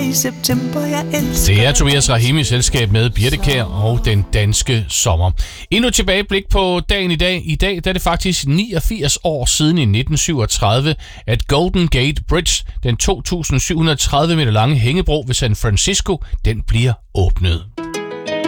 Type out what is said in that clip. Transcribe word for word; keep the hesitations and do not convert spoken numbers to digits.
i september, jeg elsker. Det er Tobias Rahimi i selskab med Birthe Kjær og Den Danske Sommer. Endnu et tilbageblik på dagen i dag. I dag der er det faktisk niogfirs år siden i nitten syvogtredive, at Golden Gate Bridge, den to tusind syv hundrede og tredive meter lange hængebro ved San Francisco, den bliver åbnet.